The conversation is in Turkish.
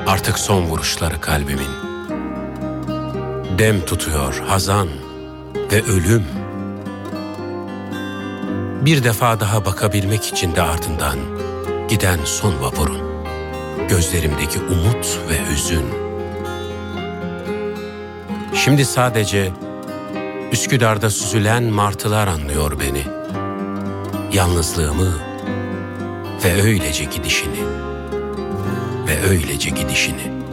Artık son vuruşları kalbimin. Dem tutuyor hazan ve ölüm. Bir defa daha bakabilmek için de ardından giden son vapurun. Gözlerimdeki umut ve hüzün. Şimdi sadece Üsküdar'da süzülen martılar anlıyor beni. Yalnızlığımı ve öylece gidişini.